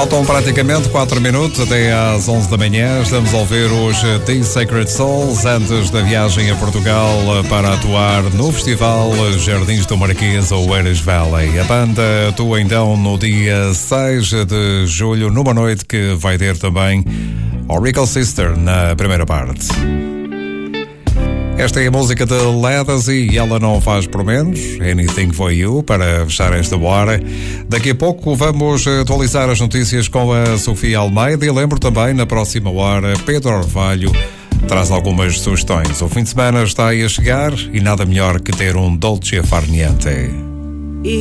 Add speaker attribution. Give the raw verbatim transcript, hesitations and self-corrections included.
Speaker 1: Faltam praticamente quatro minutos até às onze da manhã. Estamos a ouvir os The Sacred Souls antes da viagem a Portugal para atuar no Festival Jardins do Marquês ou Oeiras Valley. A banda atua então no dia seis de julho, numa noite que vai ter também Auricle Sister na primeira parte. Esta é a música de Ledisi e ela não faz por menos, Anything For You, para fechar esta hora. Daqui a pouco vamos atualizar as notícias com a Sofia Almeida e lembro também, na próxima hora, Pedro Orvalho traz algumas sugestões. O fim de semana está aí a chegar e nada melhor que ter um dolce far niente.